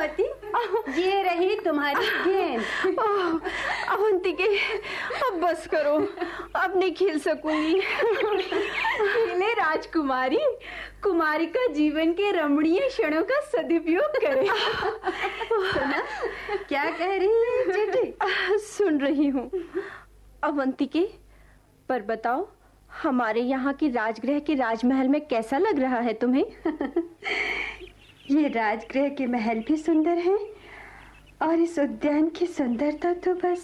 पद्मावती, ये रही तुम्हारी गेंद। अवंतिके, अब बस करो, अब नहीं खेल सकूंगी। खेले राजकुमारी, कुमारी का जीवन के रमणीय क्षणों का सदुपयोग करे। सुना क्या कह रही है जेठी? सुन रही हूँ अवंतिके, पर बताओ हमारे यहाँ की राजगृह के राजमहल में कैसा लग रहा है तुम्हें? ये राजगृह के महल भी सुंदर हैं और इस उद्यान की सुंदरता तो बस।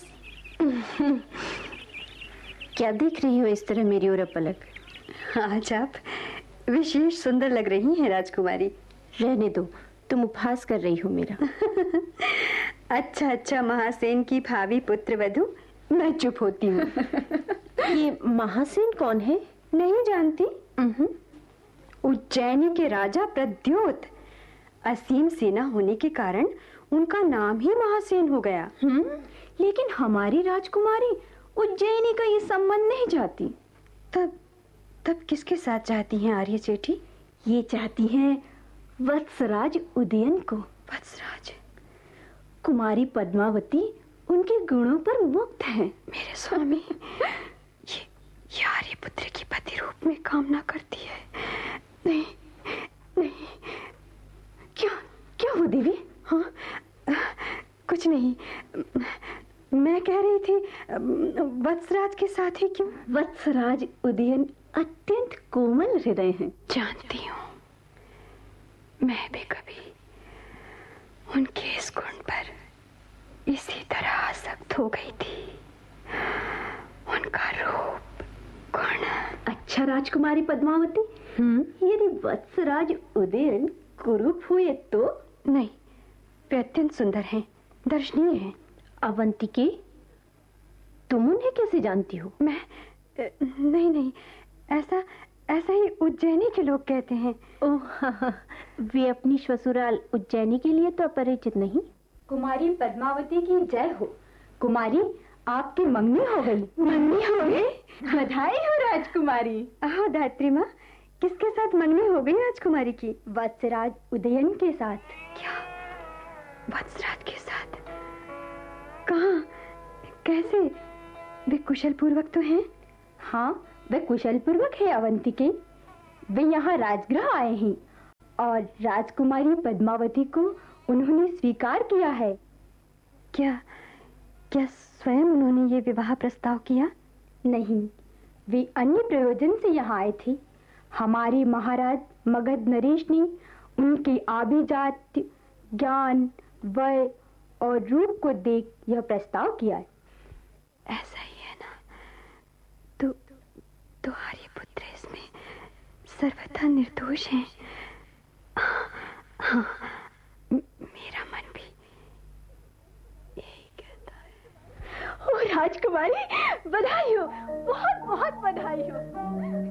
क्या देख रही हो इस तरह मेरी ओर पलक? आज आप विशेष सुंदर लग रही हैं राजकुमारी। रहने दो, तुम उपहास कर रही हो मेरा। अच्छा महासेन की भावी पुत्र वधू, मैं चुप होती हूँ। ये महासेन कौन है? नहीं जानती? उज्जैनी के राजा प्रद्योत। असीम सेना होने के कारण उनका नाम ही महासेन हो गया। लेकिन हमारी राजकुमारी उज्जैनी का ये संबंध नहीं चाहती। तब किसके साथ चाहती हैं आर्य जेठी? ये चाहती हैं वत्सराज उदयन को। वत्सराज? कुमारी पद्मावती उनके गुणों पर मुक्त है। मेरे स्वामी, ये आर्यपुत्र की पति रूप में कामना करती है। नहीं, क्या हो देवी? हाँ, कुछ नहीं। मैं कह रही थी वत्सराज के साथ ही क्यों? वत्सराज उदयन अत्यंत कोमल हृदय हैं। जानती हूँ, मैं भी कभी उनके इस गुण पर इसी तरह आसक्त हो गई थी। उनका रूप, गुण। अच्छा राजकुमारी पद्मावती, यदि वत्सराज उदयन कुरूप हुए तो? नहीं, वे अत्यंत सुंदर हैं, दर्शनीय हैं। अवंतिके, तुम उन्हें कैसे जानती हो? मैं नहीं, ऐसा ही उज्जैनी के लोग कहते हैं। ओह, वे अपनी ससुराल उज्जैनी के लिए तो अपरिचित नहीं। कुमारी पद्मावती की जय हो। कुमारी, आपकी मंगनी हो गई। मंगनी हो गई? बधाई हो राजकुमारी। आओ धात्री माँ, किसके साथ मंगनी हो गई राजकुमारी की? वत्सराज उदयन के साथ। क्या? वत्सराज के साथ? कहाँ? कैसे? वे कुशल पूर्वक तो हैं? हाँ, वे कुशल पूर्वक है अवंतिके। वे यहाँ राजगृह आए हैं और राजकुमारी पद्मावती को उन्होंने स्वीकार किया है। क्या स्वयं उन्होंने ये विवाह प्रस्ताव किया? नहीं, वे अन्य प्रयोजन से यहाँ आए थे। हमारे महाराज मगध नरेश ने उनके आभिजात्य, ज्ञान, वय और रूप को देख यह प्रस्ताव किया है। ऐसा ही है ना? तो आर्यपुत्र इसमें सर्वथा निर्दोष है। हाँ, मेरा मन भी यही कहता है। ओ राजकुमारी, बधाई हो, बहुत बहुत बधाई हो।